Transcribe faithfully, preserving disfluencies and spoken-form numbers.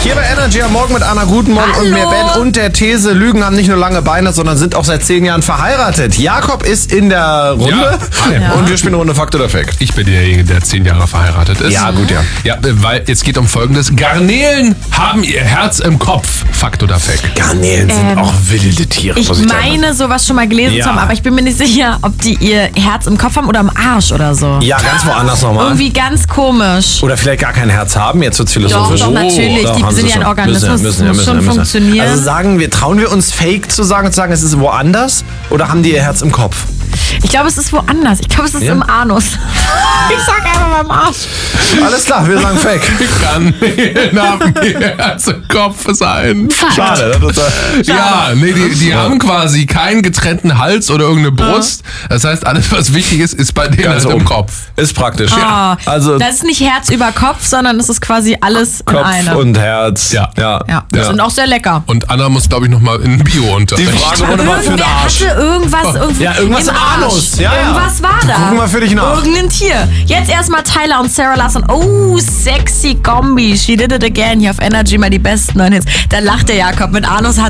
Hier bei Energy am Morgen mit Anna Gutenmorgen und mir Ben und der These, Lügen haben nicht nur lange Beine, sondern sind auch seit zehn Jahren verheiratet. Jakob ist in der Runde Ja. und wir spielen Runde Fakt oder Fake. Ich bin derjenige, der zehn Jahre verheiratet ist. Ja, gut, ja. Ja, weil es geht um Folgendes. Garnelen haben ihr Herz im Kopf. Fakt oder Fake? Garnelen sind Ähm, auch wilde Tiere. Ich muss ich sagen. meine, sowas schon mal gelesen Ja. zu haben, aber ich bin mir nicht sicher, ob die ihr Herz im Kopf haben oder im Arsch oder so. Ja, ganz woanders nochmal. Irgendwie ganz komisch. Oder vielleicht gar kein Herz haben, jetzt wird's Doch, philosophisch. doch, natürlich. Doch, Die haben sind sie ja ein schon. Organismus. Müssen ja, müssen ja, muss müssen schon ja, müssen ja. funktionieren. Also sagen wir, trauen wir uns Fake zu sagen und zu sagen, es ist woanders? Oder haben die ihr Herz im Kopf? Ich glaube, es ist woanders. Ich glaube, es ist Ja? im Anus. Ich sag einfach mal im Arsch. Alles klar, wir sagen Fake. Garnelen haben ihr Herz im Kopf sein. Schade. Das ist, äh, Ja, nee, die, die haben quasi keinen getrennten Hals oder irgendeine Brust. Das heißt, alles, was wichtig ist, ist bei denen Ganz halt im oben. Kopf. Ist praktisch. Ah, Also das ist nicht Herz über Kopf, sondern es ist quasi alles in Kopf einem. und Herz. Ja. ja. Ja, die Ja. sind auch sehr lecker. Und Anna muss, glaube ich, nochmal in Bio-Unterricht. Die Fragerunde war für den Irgendwer Arsch. hatte irgendwas irgendwie Ja, irgendwas im im Arsch. Anus. Ja, ja. Irgendwas war da. Gucken wir für dich nach. Irgendein Tier. Jetzt erstmal Tyler und Sarah Larson. Oh, sexy Kombi. She did it again. Hier auf Energy mal die besten neuen Hits. Da lacht der Jakob. Mit Anus hat